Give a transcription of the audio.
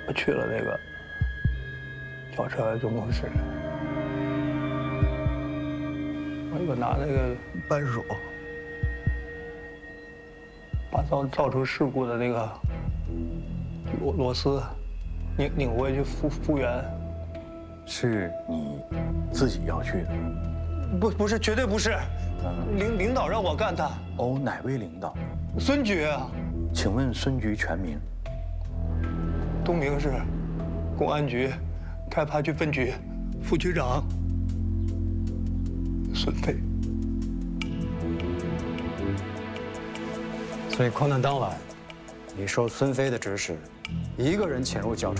我去了那个轿车总公司，我拿那个扳手，把造成事故的那个螺丝拧回去复原。 是你自己要去的？ 不是，绝对不是，领导让我干的。 哦，哪位领导？ 孙局啊。 请问孙局全名？ 东明市公安局开发区分局副局长孙飞。 所以空难当晚，你受孙飞的指使，一个人潜入轿车。